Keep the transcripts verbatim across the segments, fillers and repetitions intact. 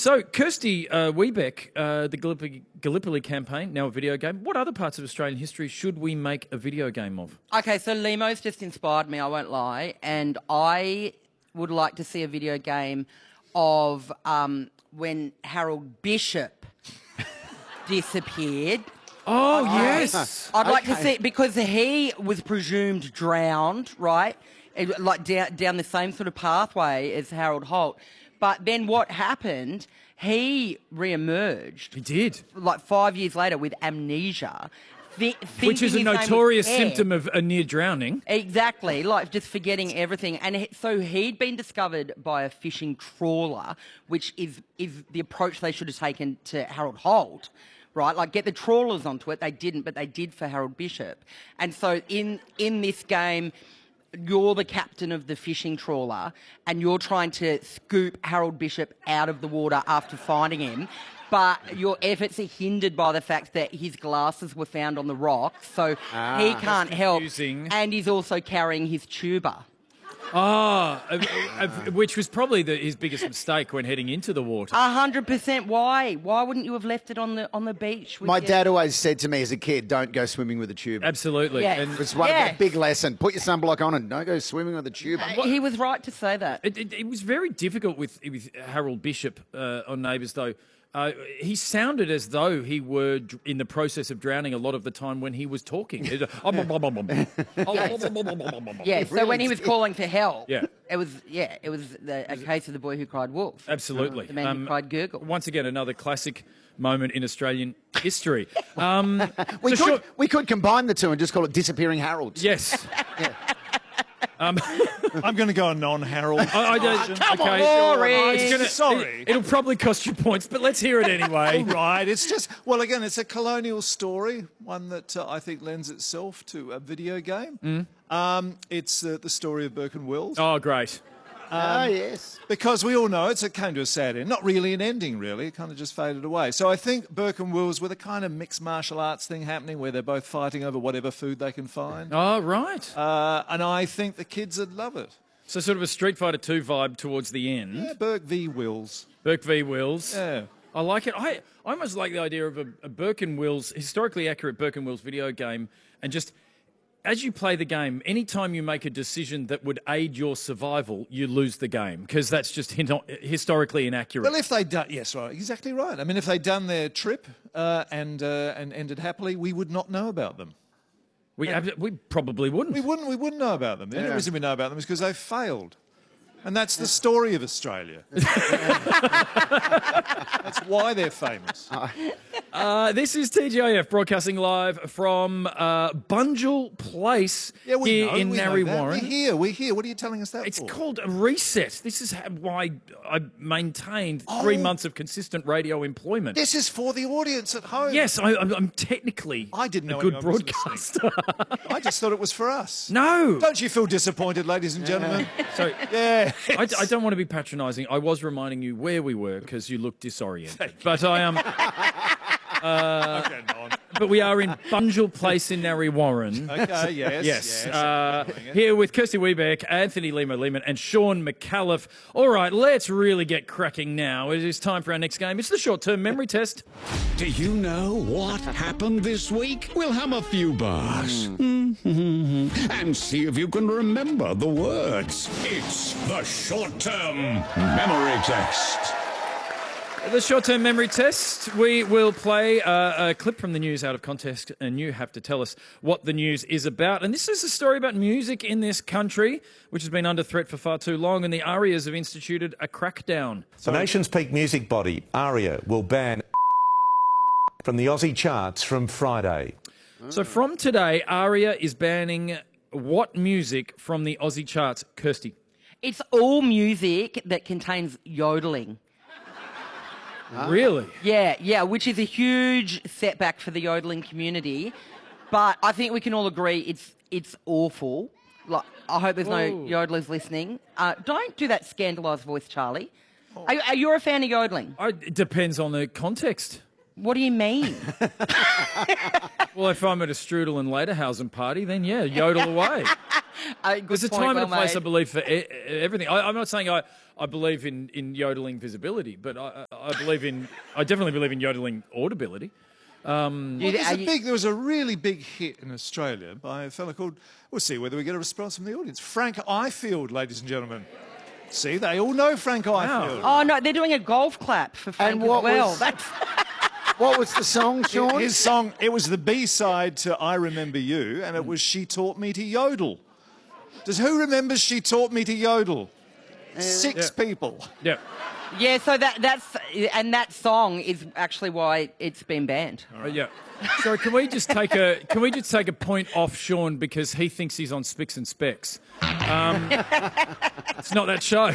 So, Kirsty uh, Wiebeck, uh, the Gallipoli, Gallipoli campaign, now a video game. What other parts of Australian history should we make a video game of? Okay, so Limo's just inspired me, I won't lie, and I would like to see a video game of um, when Harold Bishop disappeared. Oh, I, yes. I'd like Okay. to see it because he was presumed drowned, right? It- like down, down the same sort of pathway as Harold Holt. But then what happened, he re-emerged He did. like five years later with amnesia. thi- Which is a thinking his name was notorious Ed. symptom of a near drowning. Exactly, like just forgetting everything. And he- so he'd been discovered by a fishing trawler, which is, is the approach they should have taken to Harold Holt, right? Like get the trawlers onto it. They didn't, but they did for Harold Bishop. And so in, in this game, you're the captain of the fishing trawler and you're trying to scoop Harold Bishop out of the water after finding him. But your efforts are hindered by the fact that his glasses were found on the rocks, so he can't help. confusing. And he's also carrying his tuba. Ah, uh, uh, which was probably the, his biggest mistake when heading into the water. A hundred percent. Why? Why wouldn't you have left it on the on the beach? with My your- dad always said to me as a kid, don't go swimming with a tube. Absolutely. Yeah. And It was one Yeah. a big lesson. Put your sunblock on and don't go swimming with a tube. He was right to say that. It, it, it was very difficult with, with Harold Bishop uh, on Neighbours, though. Uh, he sounded as though he were dr- in the process of drowning a lot of the time when he was talking. It- Yeah. So when he was calling for help, Yeah. it was yeah, it was the, a case of the boy who cried wolf. Absolutely. The man Um, who cried gurgle. Once again, another classic moment in Australian history. Um, We, so could, sure- we could combine the two and just call it Disappearing Harold. yes. I'm going to go a non-Harold. I, I don't, come on, okay. Rory. Oh, it's gonna- Sorry. It, will probably cost you points, but let's hear it anyway. Right, it's just, well, again, it's a colonial story, one that uh, I think lends itself to a video game. Um, it's uh, the story of Burke and Wills. Oh, great. Oh, yes. Because we all know it's, it came to a sad end. Not really an ending, really. It kind of just faded away. So I think Burke and Wills with a kind of mixed martial arts thing happening where they're both fighting over whatever food they can find. Oh, right. Uh, and I think the kids would love it. So sort of a Street Fighter two vibe towards the end. Yeah, Burke v. Wills. Burke v. Wills. Yeah. I like it. I, I almost like the idea of a, a Burke and Wills, historically accurate Burke and Wills video game, and just as you play the game, anytime you make a decision that would aid your survival, you lose the game because that's just hin- historically inaccurate. Well, if they'd done, yes, right, exactly right. I mean, if they'd done their trip uh, and uh, and ended happily, we would not know about them. we, ab- we probably wouldn't. We wouldn't. We wouldn't know about them. The only reason we know about them is because they failed, and that's the story of Australia. That's why they're famous. Uh, this is T G I F broadcasting live from uh, Bunjil Place Yeah, we here know. in we know Narre that. Warren. We're here. We're here. What are you telling us that It's for? called a reset. This is ha- why I maintained three Oh. months of consistent radio employment. This is for the audience at home. Yes, I, I'm, I'm technically I didn't know a good anyone was broadcaster. I just thought it was for us. No. Don't you feel disappointed, ladies and gentlemen? So Yeah. I, I don't want to be patronising. I was reminding you where we were because you looked disoriented. But I am. Okay, Don. But we are in Bunjil Place in Narre Warren. Okay, yes. Yes, yes. uh, I'm doing it. here with Kirsty Wiebeck, Anthony Limo Lehman, and Sean McAuliffe. All right, let's really get cracking now. It is time for our next game. It's the short-term memory test. Do you know what happened this week? We'll have a few bars. And see if you can remember the words. It's the short-term memory test. The short-term memory test. We will play uh, a clip from the news out of context, and you have to tell us what the news is about. And this is a story about music in this country, which has been under threat for far too long, and the ARIAs have instituted a crackdown. The nation's peak music body, ARIA, will ban from the Aussie charts from Friday. So from today, ARIA is banning what music from the Aussie charts? Kirsty. It's all music that contains yodeling. Really? Yeah, yeah, which is a huge setback for the yodeling community. But I think we can all agree it's it's awful. Like, I hope there's no Whoa. yodelers listening. Uh, don't do that scandalised voice, Charlie. Are, you- are you a fan of yodeling? I, it depends on the context. What do you mean? Well, if I'm at a Strudel and Lederhausen party, then yeah, yodel away. Uh, good There's a point, time well and a place, made. I believe, for e- everything. I, I'm not saying I, I believe in, in yodeling visibility, but I, I I believe in I definitely believe in yodeling audibility. Um, You- Well, there's are a you- big, there was a really big hit in Australia by a fellow called, we'll see whether we get a response from the audience, Frank Ifield, ladies and gentlemen. See, they all know Frank Ifield. Oh no, they're doing a golf clap for Frank And as what well. was- That's What was the song, Sean? His song, it was the B-side to I Remember You, and it was She Taught Me to Yodel. Does who remembers She Taught Me to Yodel? Six people. yeah. yeah. So that that's and that song is actually why it's been banned. Uh, yeah. Sorry, can we just take a can we just take a point off Sean because he thinks he's on Spicks and Specs? Um, it's not that show.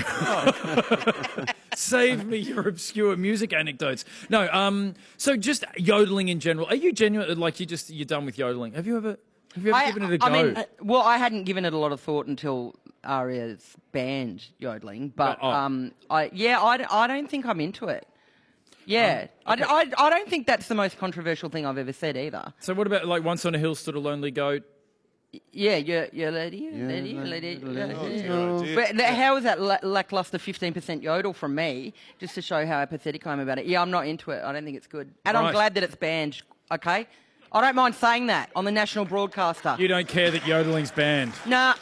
Save me your obscure music anecdotes. No, um, so just yodeling in general. Are you genuine? Like you just you're done with yodeling? Have you ever have you ever I, given it a I go? mean, uh, well, I hadn't given it a lot of thought until Aria's banned yodeling, but Oh, oh. um, I yeah, I, d- I don't think I'm into it. Yeah, I, d- I, I don't think that's the most controversial thing I've ever said either. So what about like once on a hill stood a lonely goat? Yeah, yeah, yeah, lady, lady, lady. lady. Oh, dear. But th- how is that la- lackluster fifteen percent yodel from me, just to show how apathetic I am about it? Yeah, I'm not into it. I don't think it's good. And Right. I'm glad that it's banned, okay? I don't mind saying that on the national broadcaster. You don't care that yodeling's banned. Nah,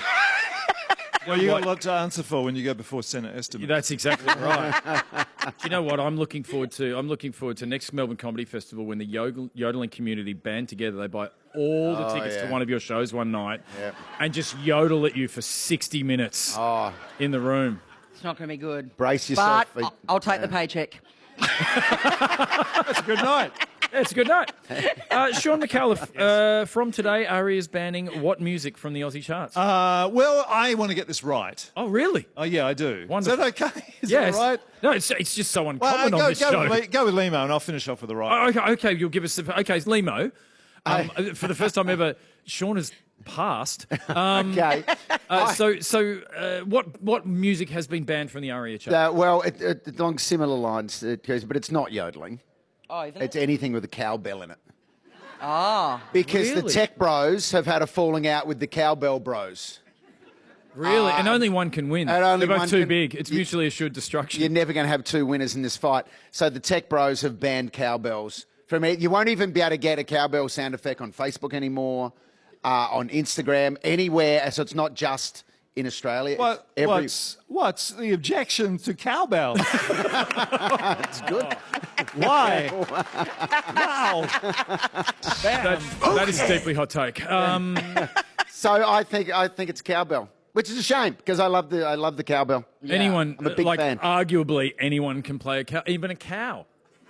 Well, you got a lot to answer for when you go before Senate estimates. That's exactly right. Do you know what I'm looking forward to? I'm looking forward to next Melbourne Comedy Festival when the yodel- yodeling community band together. They buy all the Oh, tickets yeah. to one of your shows one night Yep. and just yodel at you for sixty minutes Oh, in the room. it's not going to be good. brace yourself. But for- I'll, I'll take the paycheck. That's a good night. Yeah, it's a good night. Uh, Sean McAuliffe, uh, from today, Ari is banning what music from the Aussie charts? Uh, well, I want to get this right. oh, really? Oh, yeah, I do. Wonderful. Is that okay? Is yes. that right? No, it's, it's just so Well, uncommon uh, on go, this go, show. with, Le- go with Limo, and I'll finish off with the right. Oh, okay, okay, you'll give us the, okay, it's Limo. Um, for the first time ever, Sean has passed. Um, okay. uh, so, so uh, what what music has been banned from the ARIA chart? Uh, well, it, it, along similar lines, it goes, but it's not yodeling. Oh, isn't It's it? anything with a cowbell in it. Ah, Because the Really? tech bros have had a falling out with the cowbell bros. Really? and only one can win. and only They're both one too can- big. It's you- mutually assured destruction. You're never going to have two winners in this fight. So the tech bros have banned cowbells from it. You won't even be able to get a cowbell sound effect on Facebook anymore, uh, on Instagram, anywhere. So it's not just in Australia. What, It's every- what's, what's the objection to cowbell? it's good. Why? Wow. That, that is a deeply hot take. Um, So I think I think it's cowbell, which is a shame because I love the I love the cowbell. Anyone, I'm a big like fan. arguably anyone can play a cow, even a cow.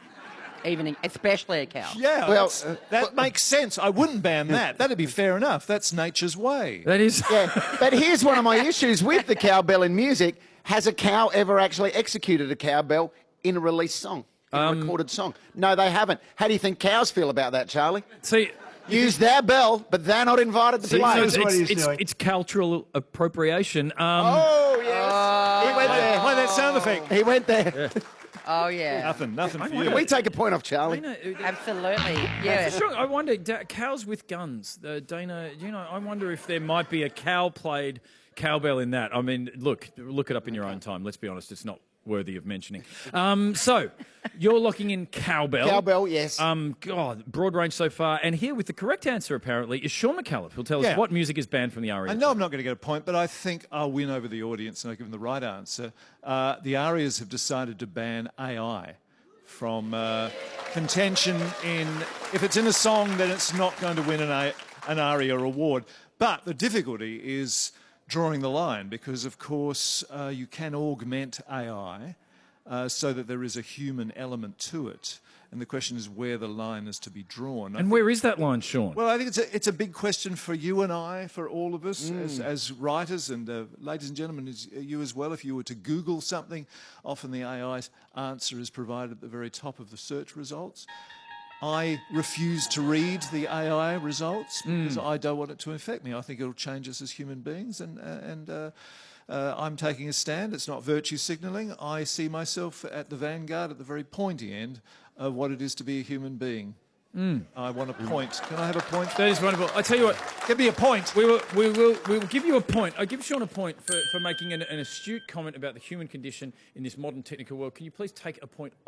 even especially a cow. Yeah, Well, that's- uh, that makes sense. I wouldn't ban that. That'd be fair enough. That's nature's way. That is. Yeah, but here's one of my issues with the cowbell in music. Has a cow ever actually executed a cowbell in a released song, in Um, a recorded song? No, they haven't. How do you think cows feel about that, Charlie? See, Use their bell, but they're not invited to see, play. so it's, what it's, he's it's, doing. it's cultural appropriation. Um, Oh, yes. he went Play, there. play that sound effect. He went there. Oh yeah, Nothing, nothing for Can you. we take a point off Charlie? Dana, uh, absolutely. Yeah. Sure, I wonder, da- cows with guns. Uh, Dana, you know, I wonder if there might be a cow-played cowbell in that. I mean, look, look it up in your own time. Let's be honest, it's not worthy of mentioning. Um, so, you're locking in cowbell. Cowbell, yes. Um, God, broad range so far. And here with the correct answer, apparently, is Sean McAuliffe, who'll tell us Yeah. what music is banned from the ARIA. I know I'm not going to get a point, but I think I'll win over the audience and I'll give them the right answer. Uh, the Arias have decided to ban A I from uh, contention in... If it's in a song, then it's not going to win an, a, an Aria award. But the difficulty is drawing the line because, of course, uh, you can augment A I uh, so that there is a human element to it. And the question is where the line is to be drawn. I And where is that line, Sean? well, I think it's a, it's a big question for you and I, for all of us as, as writers, and uh, ladies and gentlemen, as you as well. If you were to Google something, often the A I's answer is provided at the very top of the search results. I refuse to read the A I results because I don't want it to affect me. I think it'll change us as human beings, and uh, and. Uh, Uh, I'm taking a stand. It's not virtue signalling. I see myself at the vanguard, at the very pointy end of what it is to be a human being. I want a point. Can I have a point? That is wonderful. I tell you what, Give me a point. we will, we will, we will give you a point. I give Sean a point for, for making an, an astute comment about the human condition in this modern technical world. Can you please take a point